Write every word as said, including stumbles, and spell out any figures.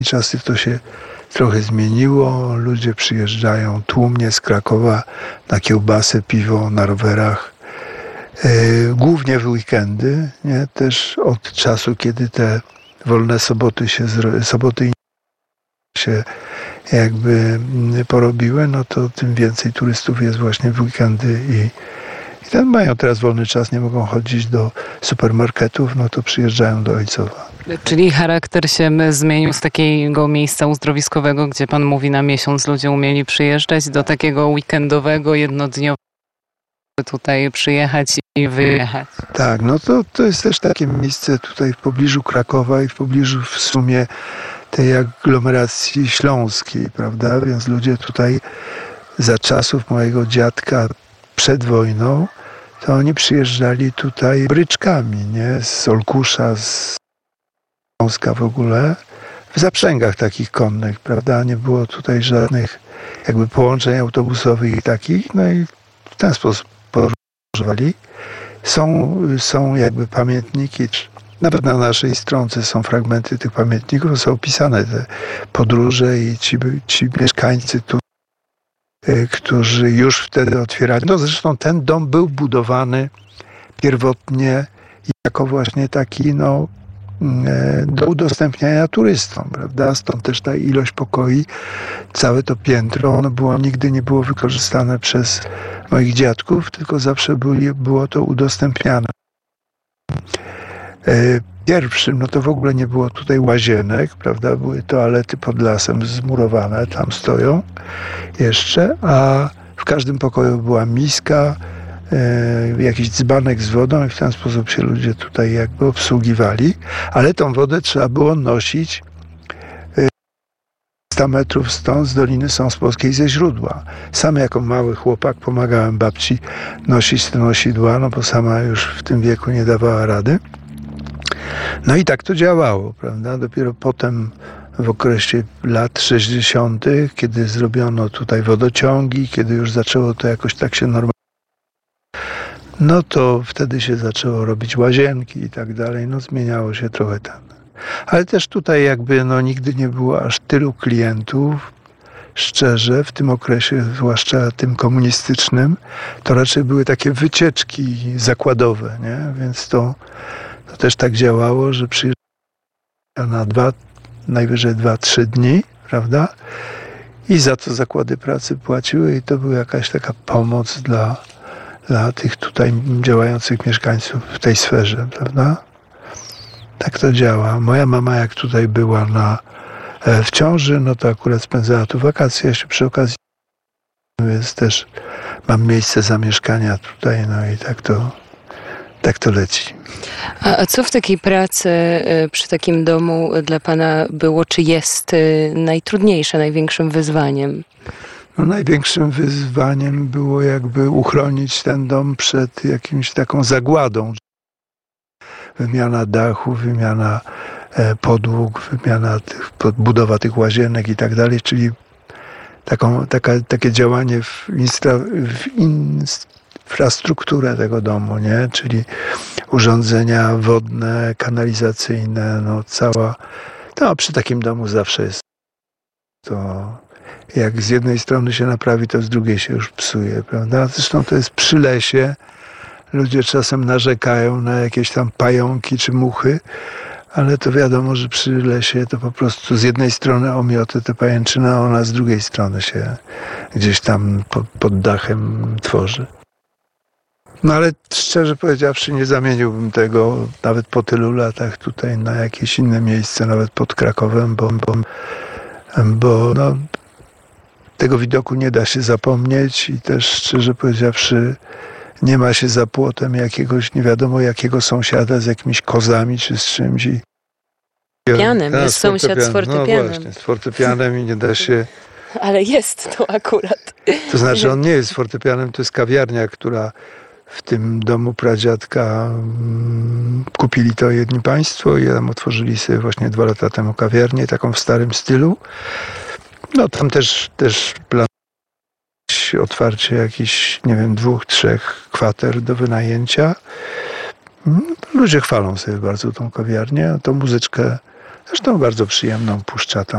czasy to się trochę zmieniło. Ludzie przyjeżdżają tłumnie z Krakowa na kiełbasę, piwo, na rowerach. Yy, głównie w weekendy, nie? Też od czasu, kiedy te wolne soboty się soboty się jakby porobiły, no to tym więcej turystów jest właśnie w weekendy i, i ten mają teraz wolny czas, nie mogą chodzić do supermarketów, no to przyjeżdżają do Ojcowa. Czyli charakter się zmienił z takiego miejsca uzdrowiskowego, gdzie pan mówi na miesiąc ludzie umieli przyjeżdżać, do takiego weekendowego, jednodniowego, tutaj przyjechać i wyjechać. Tak, no to, to jest też takie miejsce tutaj w pobliżu Krakowa i w pobliżu w sumie tej aglomeracji śląskiej, prawda? Więc ludzie tutaj za czasów mojego dziadka przed wojną, to oni przyjeżdżali tutaj bryczkami, nie? Z Olkusza, z Śląska w ogóle, w zaprzęgach takich konnych, prawda? Nie było tutaj żadnych jakby połączeń autobusowych i takich, no i w ten sposób podróżowali. Są, są jakby pamiętniki, nawet na naszej stronce są fragmenty tych pamiętników, są opisane te podróże i ci, ci mieszkańcy tu, którzy już wtedy otwierali. No zresztą ten dom był budowany pierwotnie jako właśnie taki, no, do udostępniania turystom, prawda? Stąd też ta ilość pokoi, całe to piętro, ono było, nigdy nie było wykorzystane przez moich dziadków, tylko zawsze byli, było to udostępniane. Pierwszym, no to w ogóle nie było tutaj łazienek, prawda? Były toalety pod lasem zmurowane, tam stoją jeszcze, a w każdym pokoju była miska, e, jakiś dzbanek z wodą i w ten sposób się ludzie tutaj jakby obsługiwali, ale tą wodę trzeba było nosić e, sto metrów stąd, z Doliny Sąspolskiej, ze źródła. Sam jako mały chłopak pomagałem babci nosić te nosidła, no bo sama już w tym wieku nie dawała rady. No i tak to działało, prawda? Dopiero potem w okresie lat sześćdziesiątych, kiedy zrobiono tutaj wodociągi, kiedy już zaczęło to jakoś tak się normalnie, no to wtedy się zaczęło robić łazienki i tak dalej, no zmieniało się trochę tam. Ale też tutaj jakby no nigdy nie było aż tylu klientów, szczerze, w tym okresie, zwłaszcza tym komunistycznym, to raczej były takie wycieczki zakładowe, nie? Więc to To też tak działało, że przyjeżdżano na dwa, najwyżej dwa, trzy dni, prawda? I za to zakłady pracy płaciły i to była jakaś taka pomoc dla, dla tych tutaj działających mieszkańców w tej sferze, prawda? Tak to działa. Moja mama jak tutaj była na, w ciąży, no to akurat spędzała tu wakacje. Ja się przy okazji jest też, mam miejsce zamieszkania tutaj, no i tak to Tak to leci. A, a co w takiej pracy przy takim domu dla pana było, czy jest najtrudniejsze, największym wyzwaniem? No, największym wyzwaniem było jakby uchronić ten dom przed jakimś taką zagładą. Wymiana dachu, wymiana podłóg, wymiana tych, budowa tych łazienek i tak dalej, czyli taką, taka, takie działanie w, instra, w inst, infrastrukturę tego domu, nie? Czyli urządzenia wodne, kanalizacyjne, no cała, no przy takim domu zawsze jest to, jak z jednej strony się naprawi, to z drugiej się już psuje, prawda? Zresztą to jest przy lesie, ludzie czasem narzekają na jakieś tam pająki czy muchy, ale to wiadomo, że przy lesie to po prostu z jednej strony omioty te pajęczyny, a ona z drugiej strony się gdzieś tam pod, pod dachem tworzy. No ale szczerze powiedziawszy nie zamieniłbym tego nawet po tylu latach tutaj na jakieś inne miejsce, nawet pod Krakowem, bo, bo, bo no, tego widoku nie da się zapomnieć i też szczerze powiedziawszy nie ma się za płotem jakiegoś nie wiadomo jakiego sąsiada z jakimiś kozami czy z czymś. I... Pianem, jest sąsiad z fortepianem. No właśnie, z fortepianem i nie da się... Ale jest to akurat. To znaczy on nie jest fortepianem, to jest kawiarnia, która w tym domu pradziadka mm, kupili to jedni państwo i tam otworzyli sobie właśnie dwa lata temu kawiarnię, taką w starym stylu. No tam też, też planuje otwarcie jakichś, nie wiem, dwóch, trzech kwater do wynajęcia. Ludzie chwalą sobie bardzo tą kawiarnię, tą muzyczkę Zresztą bardzo przyjemną puszcza tam